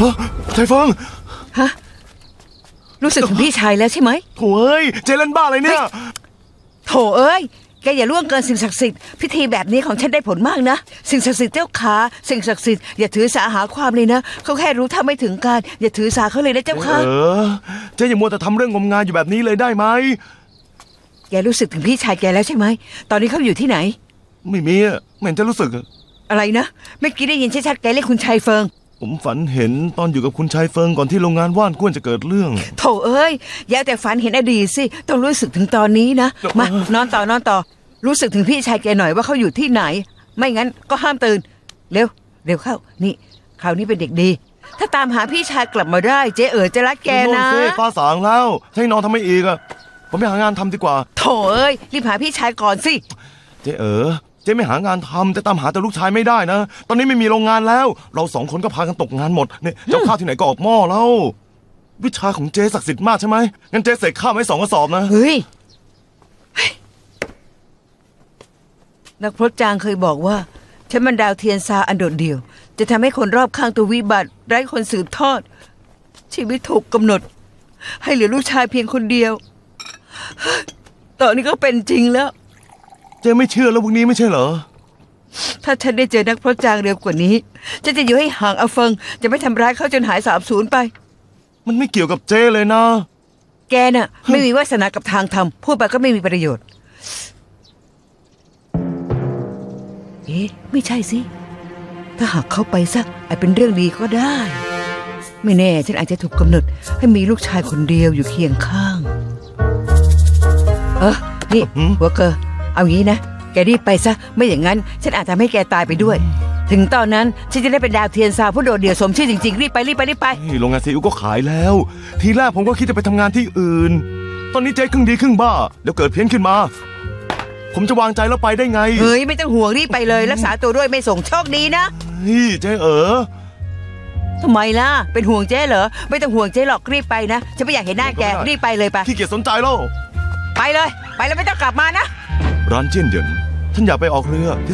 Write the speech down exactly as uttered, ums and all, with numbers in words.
ฮะไทเฟิงฮะรู้สึกถึงพี่ชายแล้วใช่ไหมโถ่เอ้ยเจเล่นบ้าอะไรเนี่ยโถเอ้ยแกอย่าล่วงเกินสิ่งศักดิ์สิทธิ์พิธีแบบนี้ของฉันได้ผลมากนะสิ่งศักดิ์สิทธิ์เจ้าขาสิ่งศักดิ์สิทธิ์อย่าถือสาหาความเลยนะเขาแค่รู้เท่าไม่ถึงการอย่าถือสาเขาเลยนะเจ้าค่ะเออเจ๊อย่ามัวแต่ทำเรื่องงมงายอยู่แบบนี้เลยได้ไหมแกรู้สึกถึงพี่ชายแกแล้วใช่ไหมตอนนี้เขาอยู่ที่ไหนไม่มีอ่ะไม่เห็นจะรู้สึกอะไรนะเมื่อกี้ได้ยินชัดๆแกเรียกคุณชายเฟิงผมฝันเห็นตอนอยู่กับคุณชายเฟิงก่อนที่โรงงานว่านก้วนจะเกิดเรื่องโถเอ้ยอย่าแต่ฝันเห็นอดีตสิต้องรู้สึกถึงตอนนี้นะมานอนต่อนอนต่อรู้สึกถึงพี่ชายแกหน่อยว่าเขาอยู่ที่ไหนไม่งั้นก็ห้ามตื่นเร็วเร็วเข้านี่คราวนี้เป็นเด็กดีถ้าตามหาพี่ชายกลับมาได้เจ๊เอ๋อจะรักแกนะฟ้าสางแล้วให้นอนทำไมอีกอะผมไปหางานทำดีกว่าโถเอ้ยรีบหาพี่ชายก่อนสิเจ๊เอ๋อเจ๊ไม่หางานทำจะตามหาแต่ลูกชายไม่ได้นะตอนนี้ไม่มีโรงงานแล้วเราสองคนก็พากันตกงานหมดเนี่ยเจ้าข้าวที่ไหนก็ออกหม้อแล้ววิชาของเจ๊ศักดิ์สิทธิ์มากใช่ไหมงั้นเจ๊เสกข้าวให้สองกระสอบนะเฮ้ยนักพรตจางเคยบอกว่าฉันมันดาวเทียนซาอันโดดเดี่ยวจะทำให้คนรอบข้างตัววิบัติไร้คนสืบทอดชีวิตถูกกำหนดให้เหลือลูกชายเพียงคนเดียวตอนนี้ก็เป็นจริงแล้วเจ๊ไม่เชื่อแล้วพวกนี้ไม่ใช่เหรอถ้าฉันได้เจอนักพรตจางเร็วกว่านี้ฉันจะอยู่ให้ห่างอาเฟิงจะไม่ทำร้ายเขาจนหายสาบสูญไปมันไม่เกี่ยวกับเจ๊เลยนะแกน่ะไม่มีวาสนากับทางธรรมพูดไปก็ไม่มีประโยชน์เอ๊ะไม่ใช่สิถ้าหากเข้าไปซะอาจเป็นเรื่องดีก็ได้ไม่แน่ฉันอาจจะถูกกำหนดให้มีลูกชายคนเดียวอยู่เคียงข้างเออนี่หัวเกอเอางี้นะแกรีบไปซะไม่อย่างนั้นฉันอาจทำให้แกตายไปด้วยถึงตอนนั้นฉันจะได้เป็นดาวเทียนซาผู้โดดเดี่ยวสมชื่อจริงๆรีบไปรีบไปรีบไปโรงงานซีอิ๊วก็ขายแล้วทีแรกผมก็คิดจะไปทำงานที่อื่นตอนนี้เจ๊ครึ่งดีครึ่งบ้าเดี๋ยวเกิดเพี้ยนขึ้นมาผมจะวางใจแล้วไปได้ไงเฮ้ยไม่ต้องห่วงรีบไปเลยรักษาตัวด้วยไม่ส่งโชคดีนะนี่เจ๊เอ๋อทำไมล่ะเป็นห่วงเจ๊เหรอไม่ต้องห่วงเจ๊หรอกรีบไปนะฉันไม่อยากเห็นหน้าแกรีบไปเลยไปขี้เกียจสนใจแล้วไปเลยไปแล้วไม่ต้องกลับมานะร้านเจี้ยนเหยินท่านอยากไปออกเรือ